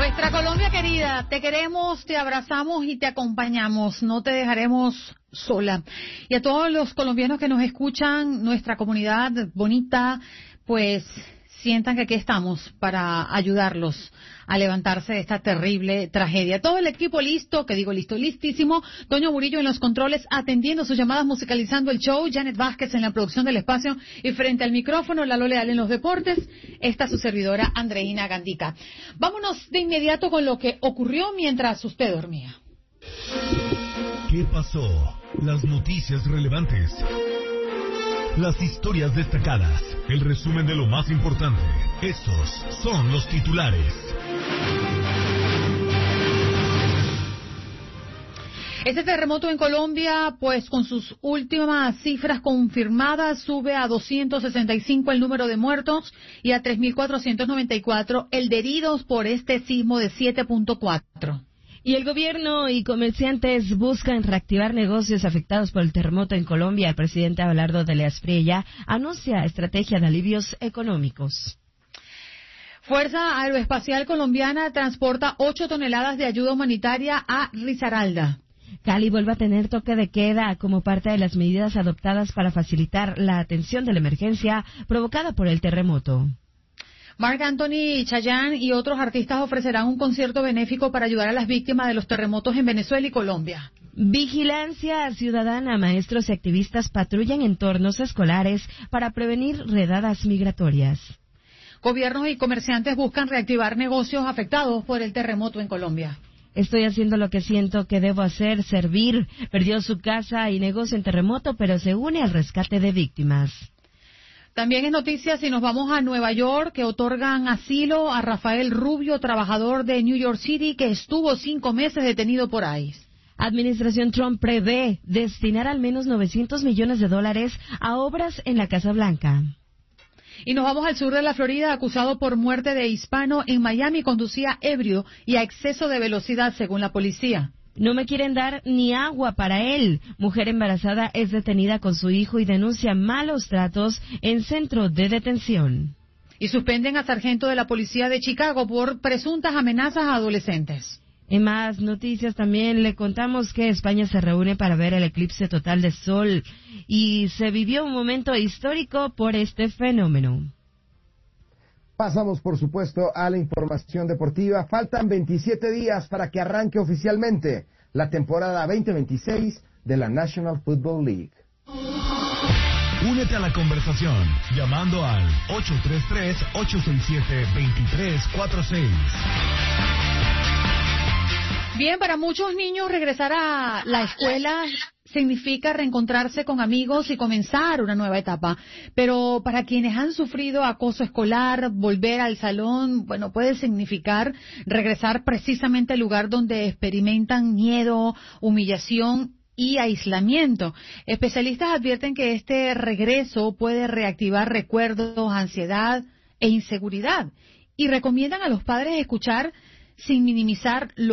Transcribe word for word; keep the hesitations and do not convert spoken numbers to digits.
Nuestra Colombia querida, te queremos, te abrazamos y te acompañamos, no te dejaremos sola. Y a todos los colombianos que nos escuchan, nuestra comunidad bonita, pues sientan que aquí estamos para ayudarlos a levantarse de esta terrible tragedia. Todo el equipo listo, que digo listo, listísimo. Toño Murillo en los controles, atendiendo sus llamadas, musicalizando el show. Janet Vázquez en la producción del espacio y frente al micrófono, Lalo Leal en los deportes. Esta su servidora, Andreina Gandica. Vámonos de inmediato con lo que ocurrió mientras usted dormía. ¿Qué pasó? Las noticias relevantes. Las historias destacadas, el resumen de lo más importante. Estos son los titulares. Este terremoto en Colombia, pues con sus últimas cifras confirmadas, sube a doscientos sesenta y cinco el número de muertos y a tres mil cuatrocientos noventa y cuatro el de heridos por este sismo de siete punto cuatro. Y el gobierno y comerciantes buscan reactivar negocios afectados por el terremoto en Colombia. El presidente Abelardo de la Espriella anuncia estrategia de alivios económicos. Fuerza Aeroespacial Colombiana transporta ocho toneladas de ayuda humanitaria a Risaralda. Cali vuelve a tener toque de queda como parte de las medidas adoptadas para facilitar la atención de la emergencia provocada por el terremoto. Marc Anthony, Chayanne y otros artistas ofrecerán un concierto benéfico para ayudar a las víctimas de los terremotos en Venezuela y Colombia. Vigilancia ciudadana, maestros y activistas patrullan entornos escolares para prevenir redadas migratorias. Gobiernos y comerciantes buscan reactivar negocios afectados por el terremoto en Colombia. Estoy haciendo lo que siento que debo hacer, servir. Perdió su casa y negocio en terremoto, pero se une al rescate de víctimas. También es noticia si nos vamos a Nueva York, que otorgan asilo a Rafael Rubio, trabajador de New York City, que estuvo cinco meses detenido por ICE. Administración Trump prevé destinar al menos novecientos millones de dólares a obras en la Casa Blanca. Y nos vamos al sur de la Florida, acusado por muerte de hispano en Miami, conducía ebrio y a exceso de velocidad, según la policía. No me quieren dar ni agua para él. Mujer embarazada es detenida con su hijo y denuncia malos tratos en centro de detención. Y suspenden a sargento de la policía de Chicago por presuntas amenazas a adolescentes. En más noticias también le contamos que España se reúne para ver el eclipse total de sol y se vivió un momento histórico por este fenómeno. Pasamos, por supuesto, a la información deportiva. Faltan veintisiete días para que arranque oficialmente la temporada veinte veintiséis de la National Football League. Únete a la conversación llamando al ocho tres tres, ocho seis siete, dos tres cuatro seis. Bien, para muchos niños regresar a la escuela significa reencontrarse con amigos y comenzar una nueva etapa. Pero para quienes han sufrido acoso escolar, volver al salón, bueno, puede significar regresar precisamente al lugar donde experimentan miedo, humillación y aislamiento. Especialistas advierten que este regreso puede reactivar recuerdos, ansiedad e inseguridad y recomiendan a los padres escuchar sin minimizar lo